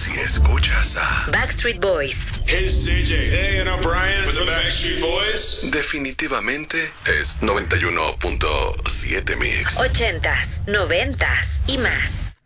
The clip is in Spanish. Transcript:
Si escuchas a Backstreet Boys, Hey, CJ. Hey, and I'm Brian with the Backstreet Boys. definitivamente es 91.7 Mix. 80s, 90s y más.